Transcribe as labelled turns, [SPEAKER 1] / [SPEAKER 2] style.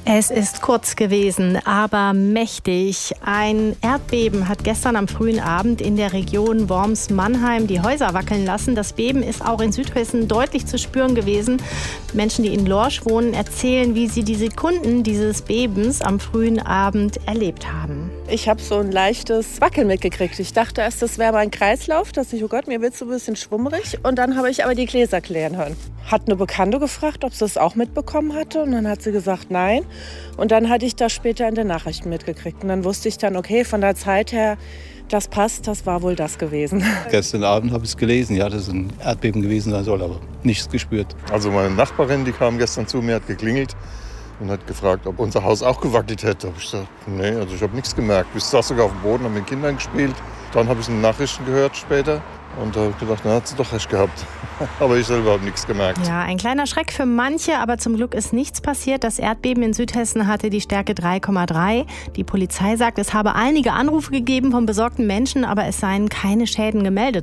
[SPEAKER 1] Es ist kurz gewesen, aber mächtig. Ein Erdbeben hat gestern am frühen Abend in der Region Worms-Mannheim die Häuser wackeln lassen. Das Beben ist auch in Südhessen deutlich zu spüren gewesen. Menschen, die in Lorsch wohnen, erzählen, wie sie die Sekunden dieses Bebens am frühen Abend erlebt haben.
[SPEAKER 2] Ich habe so ein leichtes Wackeln mitgekriegt. Ich dachte erst, das wäre mein Kreislauf, dass ich, oh Gott, mir wird so ein bisschen schwummerig. Und dann habe ich aber die Gläser klirren hören. Hat eine Bekannte gefragt, ob sie es auch mitbekommen hatte. Und dann hat sie gesagt, nein. Und dann hatte ich das später in den Nachrichten mitgekriegt. Und dann wusste ich dann, okay, von der Zeit her, das passt, das war wohl das gewesen.
[SPEAKER 3] Gestern Abend habe ich es gelesen, ja, dass es ein Erdbeben gewesen sein soll, aber nichts gespürt.
[SPEAKER 4] Also meine Nachbarin, die kam gestern zu mir, hat geklingelt und hat gefragt, ob unser Haus auch gewackelt hätte. Da habe ich gesagt, nee, also ich habe nichts gemerkt. Ich saß sogar auf dem Boden, habe mit den Kindern gespielt. Dann habe ich in den Nachrichten gehört später. Und da habe ich gedacht, na, hat sie doch recht gehabt. Aber ich selber habe nichts gemerkt.
[SPEAKER 1] Ja, ein kleiner Schreck für manche, aber zum Glück ist nichts passiert. Das Erdbeben in Südhessen hatte die Stärke 3,3. Die Polizei sagt, es habe einige Anrufe gegeben von besorgten Menschen, aber es seien keine Schäden gemeldet